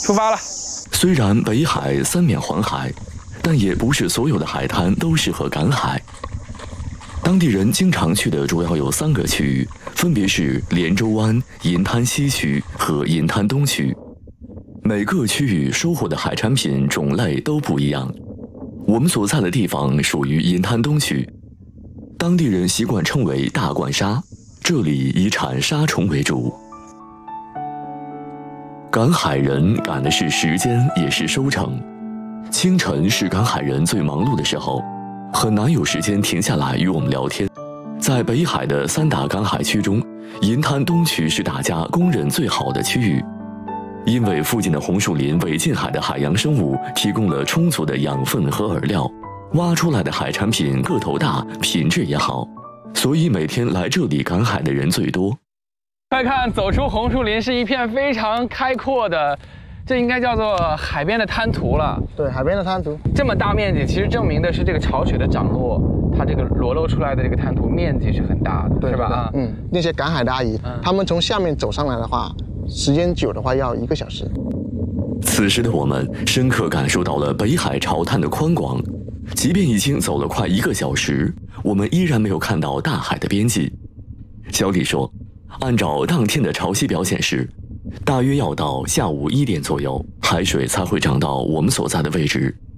出发了。 虽然北海三面环海，但也不是所有的海滩都适合赶海。当地人经常去的主要有3个区域，分别是连州湾、银滩西区和银滩东区。每个区域收获的海产品种类都不一样。我们所在的地方属于银滩东区，当地人习惯称为大冠沙，这里以产沙虫为主。赶海人赶的是时间，也是收成。清晨是赶海人最忙碌的时候，很难有时间停下来与我们聊天。在北海的3大赶海区中，银滩东区是大家公认最好的区域，因为附近的红树林为近海的海洋生物提供了充足的养分和饵料，挖出来的海产品个头大，品质也好，所以每天来这里赶海的人最多。 快看，走出红树林是一片非常开阔的，这应该叫做海边的滩涂了。 对，海边的滩涂这么大面积，其实证明的是这个潮水的涨落，它这个裸露出来的这个滩涂面积是很大的，是吧？ 那些赶海的阿姨，他们从下面走上来的话，时间久的话要1个小时。 此时的我们深刻感受到了北海潮滩的宽广，即便已经走了快1个小时，我们依然没有看到大海的边际。小李说，按照当天的潮汐表显示，大约要到下午1点左右，海水才会涨到我们所在的位置。